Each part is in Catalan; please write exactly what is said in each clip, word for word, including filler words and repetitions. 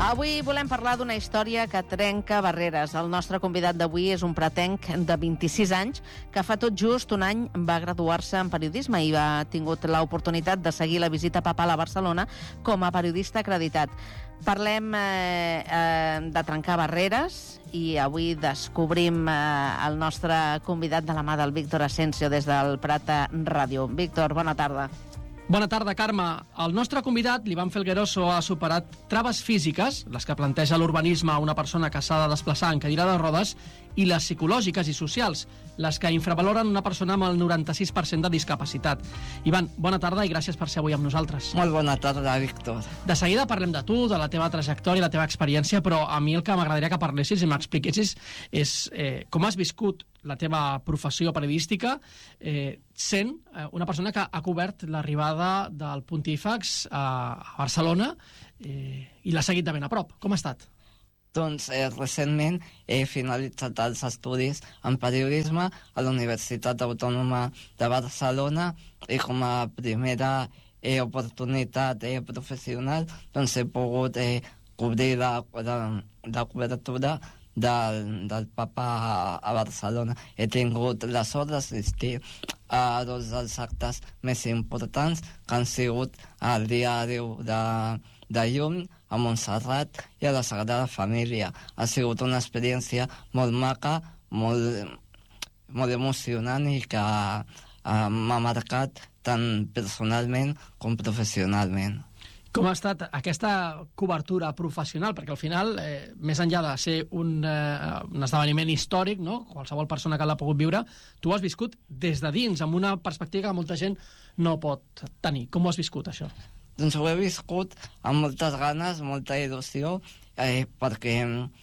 Avui volem parlar d'una història que trenca barreres. El nostre convidat d'avui és un pretenc de vint-i-sis anys que fa tot just un any va graduar-se en periodisme i ha tingut l'oportunitat de seguir la visita papal a Barcelona com a periodista acreditat. Parlem eh, eh, de trencar barreres i avui descobrim eh, el nostre convidat de la mà del Víctor Asensio des del Prata Ràdio. Víctor, bona tarda. Bona tarda, Carme. El nostre convidat, l'Ivan Felgueroso, ha superat traves físiques, les que planteja l'urbanisme a una persona que s'ha de desplaçar en cadira de rodes, i les psicològiques i socials, les que infravaloren una persona amb el noranta-sis per cent de discapacitat. Ivan, bona tarda i gràcies per ser avui amb nosaltres. Molt bona tarda, Víctor. De seguida parlem de tu, de la teva trajectòria, la teva experiència, però a mi el que m'agradaria que parlessis i m'expliquessis és eh, com has viscut la teva professió periodística eh, sent eh, una persona que ha cobert l'arribada del Pontífex a, a Barcelona eh, i l'ha seguit de ben a prop. Com ha estat? Doncs eh, recentment he finalitzat els estudis en periodisme a la Universitat Autònoma de Barcelona i com a primera eh, oportunitat eh, professional doncs he pogut eh, cobrir la, la, la cobertura del, del Papa a, a Barcelona. He tingut la sort d'assistir a dos dels actes més importants que han sigut el dia deu de, de juny a Montserrat i a la Sagrada Família. Ha sigut una experiència molt maca, molt, molt emocionant i que uh, m'ha marcat tant personalment com professionalment. Com ha estat aquesta cobertura professional? Perquè al final, eh, més enllà de ser un, eh, un esdeveniment històric, no? Qualsevol persona que l'ha pogut viure, tu ho has viscut des de dins, amb una perspectiva que molta gent no pot tenir. Com ho has viscut, això? Doncs ho he viscut amb moltes ganes, molta il·lusió, eh, perquè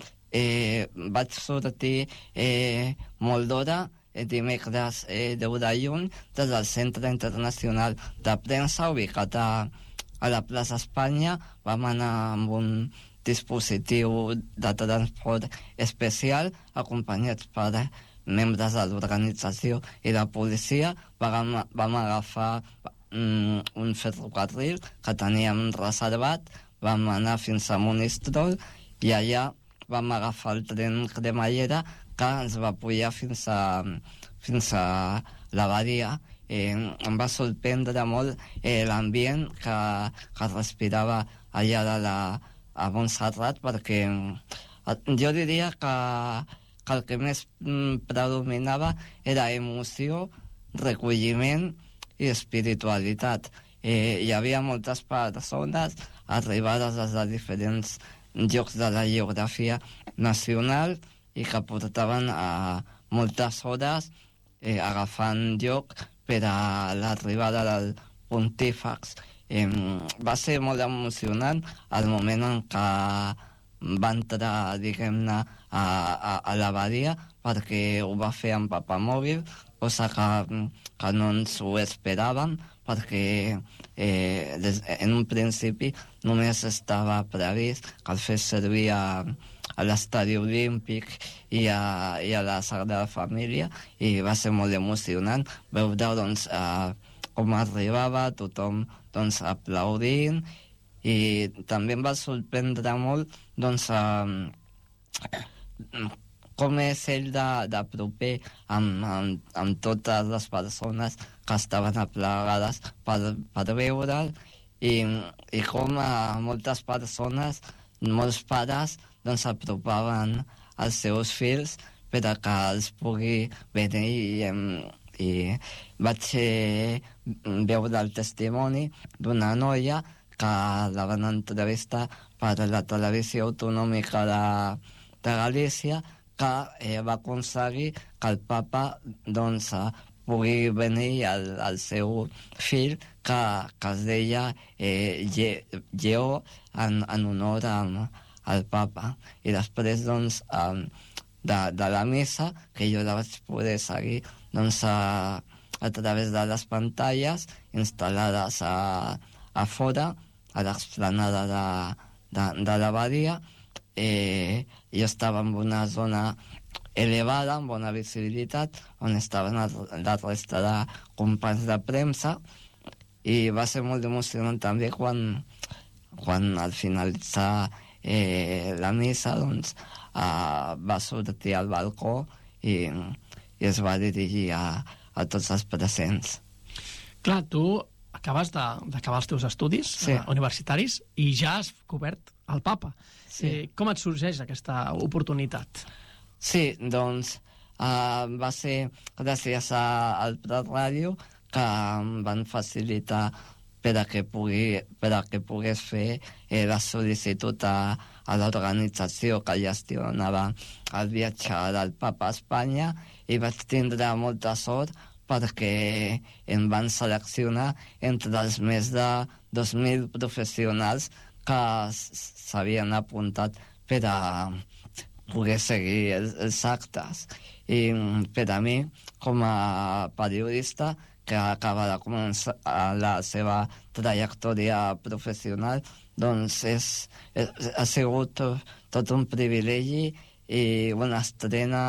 eh, vaig sortir eh, molt d'hora, eh, dimecres eh, deu de juny, des del Centre Internacional de Premsa, ubicat a a la plaça Espanya. Vam anar amb un dispositiu de transport especial acompanyats per membres de l'organització i de policia. Vam, vam agafar um, un ferrocarril que teníem reservat, vam anar fins a Monistrol i allà vam agafar el tren cremallera que ens va pujar fins a, fins a la Badia. Eh, em va sorprendre molt eh, l'ambient que, que respirava allà de la, a Montserrat, perquè eh, jo diria que, que el que més mm, predominava era emoció, recolliment i espiritualitat. Eh, hi havia moltes persones arribades des de diferents llocs de la geografia nacional i que portaven a moltes hores eh, agafant lloc per a l'arribada del Pontífex. Eh, va ser molt emocionant el moment en què va entrar, diguem-ne, a, a, a l'abadia, perquè ho va fer amb papamòbil, cosa que, que no ens ho esperàvem, perquè eh, des, en un principi només estava previst que el fes servir a, a l'estadi olímpic i a, i a la Sagrada Família, i va ser molt emocionant veure doncs, eh, com arribava tothom doncs, aplaudint, i també em va sorprendre molt doncs, eh, com és ell de, de proper amb, amb, amb totes les persones que estaven aplegades per, per veure'l, i, i com a moltes persones, molts pares doncs apropaven els seus fills per a que els pugui venir, i, i vaig veure el testimoni d'una noia que la van entrevistar per la televisió autonòmica de, de Galícia, que eh, va aconseguir que el papa doncs, pugui venir al, al seu fill, que, que es deia eh, Lleó, en, en honor a, al papa. I després doncs, eh, de, de la missa, que jo la vaig poder seguir doncs, a, a través de les pantalles instal·lades a, a fora, a l'explanada de, de, de l'abadia. Eh, jo estava en una zona elevada, amb bona visibilitat, on estaven la resta de companys de premsa, i va ser molt emocionant també quan, quan al finalitzar eh, la missa, doncs, eh, va sortir al balcó i, i es va dirigir a, a tots els presents. Clar, tu acabes d'acabar els teus estudis Sí. eh, universitaris i ja has cobert el papa. Sí. Eh, com et sorgeix aquesta oportunitat? Sí, doncs uh, va ser gràcies a, al Prat Ràdio que em van facilitar per a que, pugui, per a que pogués fer eh, la sol·licitud a, a l'organització que gestionava el viatge del Papa a Espanya, i vaig tindre molta sort perquè em van seleccionar entre els més de dos mil professionals que s'havien apuntat per a poder seguir els, els actes. I per a mi, com a periodista que acaba de començar la seva trajectòria professional, doncs és, és, ha sigut tot un privilegi i una estrena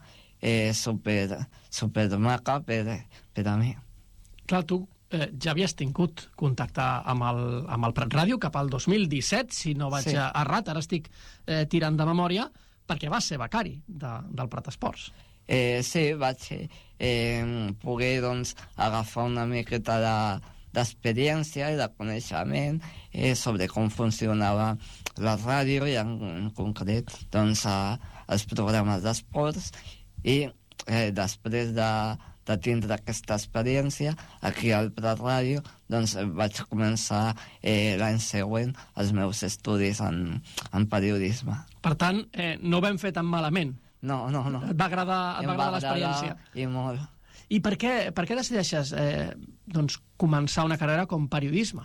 eh, super, super maca per, per a mi. Clar, tu eh, ja havies tingut contacte amb el, amb el Prat Ràdio cap al dos mil disset, si no vaig Sí. errat, ara estic eh, tirant de memòria, perquè vas ser becari de, del Prat Esports. Eh, sí, vaig eh, poder doncs, agafar una miqueta de, d'experiència i de coneixement eh, sobre com funcionava la ràdio i en, en concret doncs, a, els programes d'esports, i eh, després de, de tindre aquesta experiència aquí al Prat Ràdio, doncs vaig començar eh, l'any següent els meus estudis en, en periodisme. Per tant, eh, no ho vam fer tan malament. No, no, no. Et va agradar, et va agradar l'experiència. I molt. I per què, per què decideixes eh, doncs, començar una carrera com periodisme?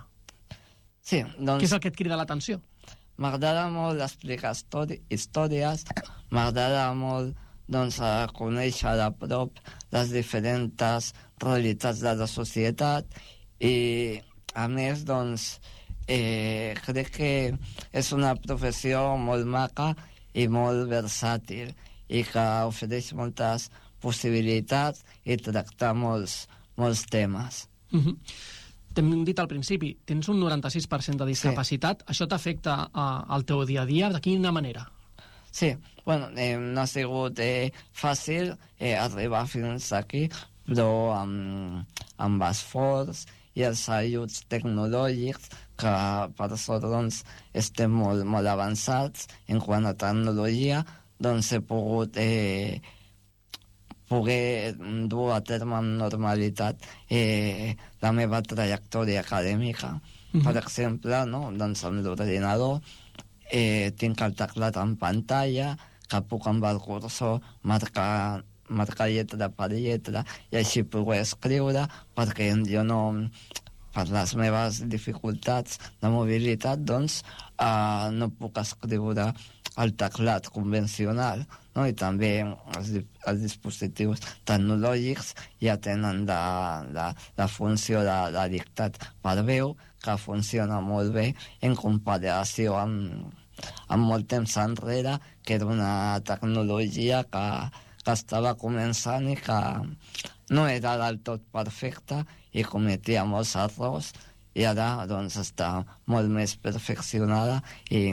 Sí, doncs... Què és el que et crida l'atenció? M'agrada molt explicar històries, m'agrada molt doncs, a conèixer de prop les diferents realitats de la societat, i a més doncs, eh, crec que és una professió molt maca i molt versàtil, i que ofereix moltes possibilitats i tractar molts, molts temes. Uh -huh. T'hem dit al principi, tens un noranta-sis per cent de discapacitat. Sí. Això t'afecta uh, al teu dia a dia? De quina manera? Sí, bueno, eh, no ha sigut eh, fàcil eh, arribar fins aquí, però amb, amb esforç i els ajuts tecnològics, que per sort doncs, estem molt, molt avançats en quant a tecnologia, doncs he pogut eh, poder dur a terme amb normalitat eh, la meva trajectòria acadèmica. Mm-hmm. Per exemple, no? Doncs amb l'ordinador eh, tinc el teclat en pantalla, que puc amb el cursor marcar, marcar lletra per lletra i així poder escriure, perquè jo no, per les meves dificultats de mobilitat, doncs eh, no puc escriure el teclat convencional, no? I també els, els dispositius tecnològics ja tenen la, la, la funció de, de dictat per veu, que funciona molt bé en comparació amb, amb molt temps enrere, que era una tecnologia que, que estava començant i que no era del tot perfecta i cometia molts errors, i ara doncs, està molt més perfeccionada i,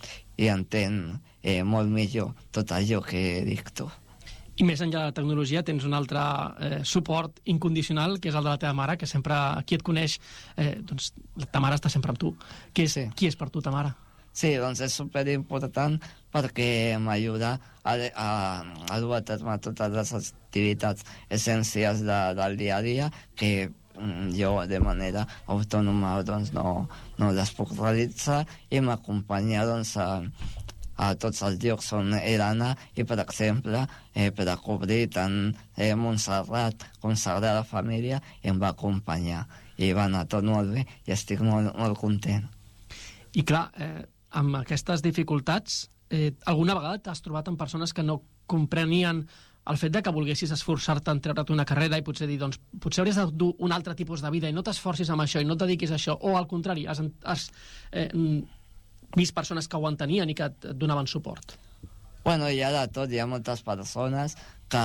i entén eh, molt millor tot allò que dicto. I més enllà de la tecnologia tens un altre eh, suport incondicional, que és el de la teva mare, que sempre, qui et coneix, eh, doncs ta mare està sempre amb tu. Qui és, Sí. qui és per tu ta mare? Sí, doncs és superimportant perquè m'ajuda a, a, a dur a terme totes les activitats essencials de, del dia a dia, que jo de manera autònoma doncs, no, no les puc realitzar, i m'acompanya doncs, a, a tots els llocs on he d'anar, i per exemple eh, per a cobrir tant eh, Montserrat com Sagrada Família em va acompanyar, i va anar tot molt bé i estic molt, molt content. I clar, eh, amb aquestes dificultats, eh, alguna vegada t'has trobat amb persones que no comprenien el fet de que volguessis esforçar-te en treure't una carrera i potser dir, doncs, potser hauries de dur un altre tipus de vida i no t'esforcis amb això i no et dediquis a això, o al contrari, has, has eh, vist persones que ho entenien i que et donaven suport? Bueno, hi ha de tot, hi ha moltes persones que,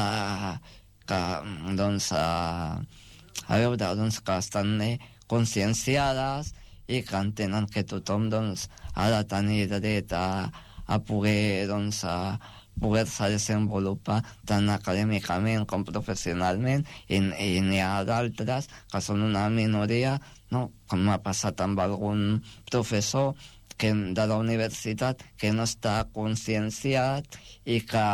que doncs, a, a veure, doncs, que estan eh, conscienciades i que entenen que tothom doncs, ha de tenir dret a, a poder doncs, a poder-se desenvolupar tant acadèmicament com professionalment, i, i n'hi ha d'altres que són una minoria, no? Com m'ha passat amb algun professor que, de la universitat que no està conscienciat i que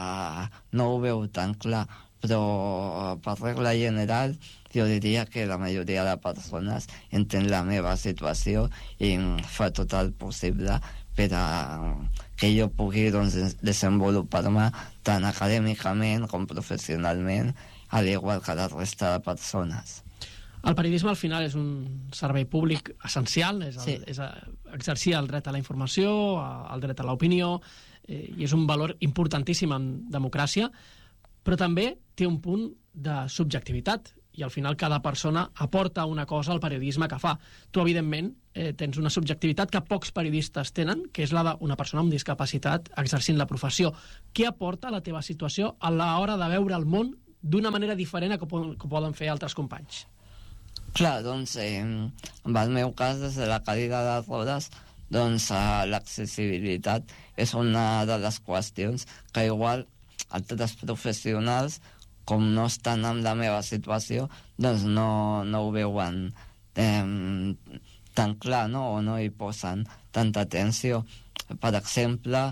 no ho veu tan clar, però per regla general jo diria que la majoria de persones entén la meva situació i fa tot el possible per a que jo pugui doncs, desenvolupar-me tant acadèmicament com professionalment, al igual que la resta de persones. El periodisme al final és un servei públic essencial, és, el, sí. és a, exercir el dret a la informació, el dret a l'opinió, eh, i és un valor importantíssim en democràcia, però també té un punt de subjectivitat, i al final cada persona aporta una cosa al periodisme que fa. Tu, evidentment, eh, tens una subjectivitat que pocs periodistes tenen, que és la d'una persona amb discapacitat exercint la professió. Què aporta la teva situació a l'hora de veure el món d'una manera diferent a que, que poden fer altres companys? Clar, doncs, eh, en el meu cas, des de la cadira de rodes, doncs eh, l'accessibilitat és una de les qüestions que igual altres professionals, com no estan en la meva situació, doncs no, no ho veuen eh, tan clar, no? O no hi posen tanta atenció. Per exemple,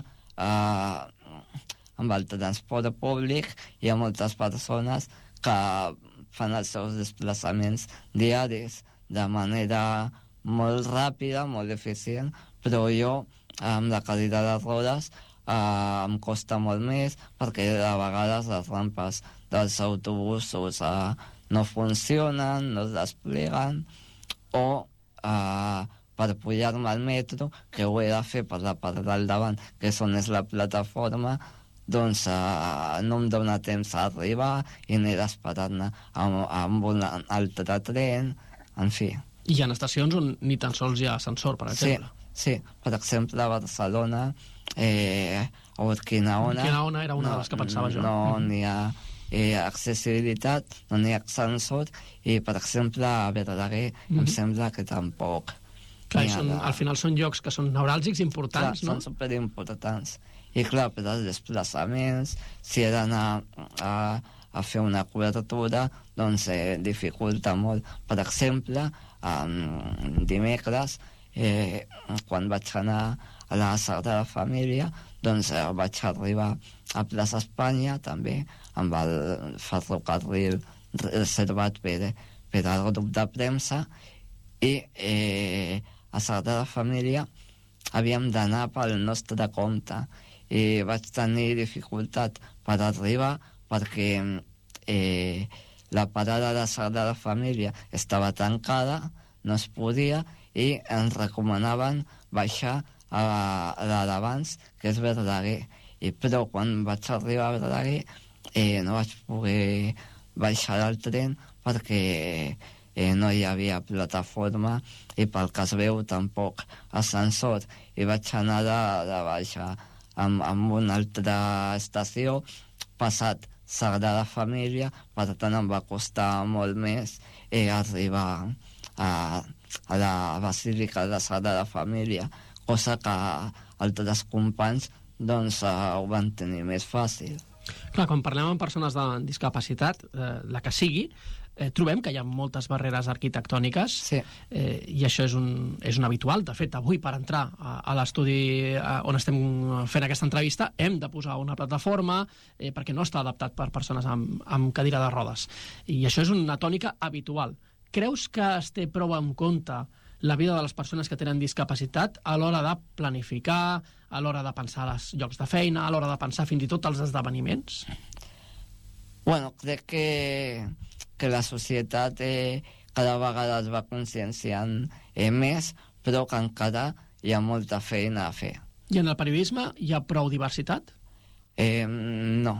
eh, amb el transport públic hi ha moltes persones que fan els seus desplaçaments diaris de manera molt ràpida, molt eficient, però jo, amb la cadira de rodes, Uh, em costa molt més perquè a vegades les rampes dels autobusos uh, no funcionen, no es despleguen, o uh, per pujar-me al metro, que ho he de fer per la part del davant, que és on és la plataforma, doncs uh, no em dóna temps a arribar i n'he d'esperar-ne amb, amb un altre tren, en fi. I hi ha estacions on ni tan sols hi ha ascensor, per exemple. Sí. Sí, per exemple, a Barcelona, eh, a Urquinaona... Urquinaona era una no, de les que pensava jo. No n'hi ha eh, accessibilitat, no n'hi ha ascensor, i, per exemple, a Verdaguer mm-hmm. em sembla que tampoc. Clar, són, de... al final són llocs que són neuràlgics importants, clar, no? Són superimportants. I, clar, per als desplaçaments, si he d'anar a, a fer una cobertura, doncs eh, dificulta molt. Per exemple, um, dimecres, Eh, quan vaig anar a la Sagrada Família, doncs eh, vaig arribar a Plaça Espanya també amb el ferrocarril reservat per, per al grup de premsa, i eh, a Sagrada Família havíem d'anar pel nostre compte i vaig tenir dificultat per arribar perquè eh, la parada de Sagrada Família estava tancada, no es podia, i ens recomanaven baixar a la, a la d'abans, que és Verdaguer. I, però quan vaig arribar a Verdaguer eh, no vaig poder baixar del tren perquè eh, no hi havia plataforma i pel que es veu tampoc ascensor, i vaig anar de, de baixa amb, amb una altra estació, passat Sagrada Família, per tant em va costar molt més eh, arribar a a la Basílica de Sagrada Família, cosa que altres companys doncs, uh, ho van tenir més fàcil. Clar, quan parlem amb persones amb discapacitat, eh, la que sigui, eh, trobem que hi ha moltes barreres arquitectòniques, sí. eh, i això és un, és un habitual. De fet, avui, per entrar a, a l'estudi on estem fent aquesta entrevista, hem de posar una plataforma eh, perquè no està adaptat per persones amb, amb cadira de rodes. I això és una tònica habitual. Creus que es té prou en compte la vida de les persones que tenen discapacitat a l'hora de planificar, a l'hora de pensar els llocs de feina, a l'hora de pensar fins i tot els esdeveniments? Bueno, crec que, que la societat eh, cada vegada es va conscienciant eh, més, però que encara hi ha molta feina a fer. I en el periodisme hi ha prou diversitat? Eh, no.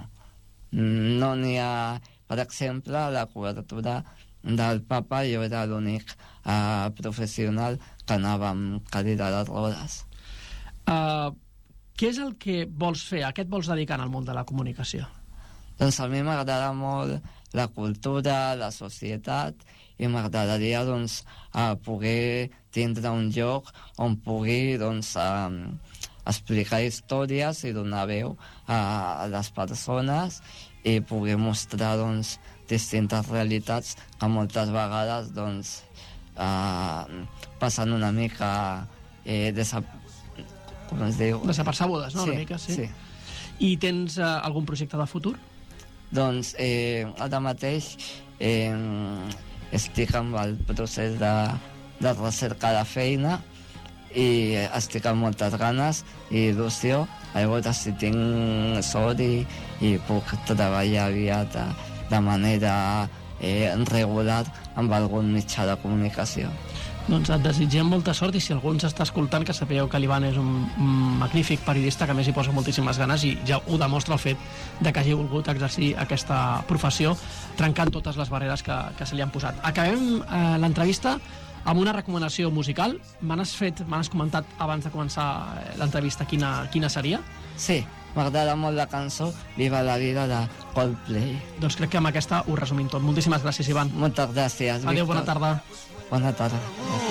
No n'hi ha... Per exemple, la cobertura del Papa jo era l'únic uh, professional que anava amb cadira de rodes. Uh, què és el que vols fer? A què et vols dedicar en el món de la comunicació? Doncs a mi m'agrada molt la cultura, la societat, i m'agradaria doncs, a poder tindre un lloc on pugui doncs, a, explicar històries i donar veu a, a les persones i poder mostrar doncs, distintes realitats que moltes vegades doncs, eh, passen una mica eh, desap... com es diu? Desapercebudes, no? Sí, una mica, sí. sí. I tens eh, algun projecte de futur? Doncs eh, ara mateix eh, estic amb el procés de, de recerca de feina i estic amb moltes ganes i il·lusió a veure si tinc sort i, i puc treballar aviat de, de manera eh, regular amb algun mitjà de comunicació. Doncs et desitgem molta sort, i si algú ens està escoltant, que sapigueu que l'Ivan és un, un magnífic periodista que a més hi posa moltíssimes ganes, i ja ho demostra el fet de que hagi volgut exercir aquesta professió trencant totes les barreres que, que se li han posat. Acabem eh, l'entrevista amb una recomanació musical. Me n'has fet, me n'has comentat abans de començar l'entrevista quina, quina seria? Sí, m'agrada molt la cançó Viva la vida de Coldplay. Doncs crec que amb aquesta ho resumim tot. Moltíssimes gràcies, Ivan. Moltes gràcies, Víctor. Adéu, bona tarda. Bona tarda.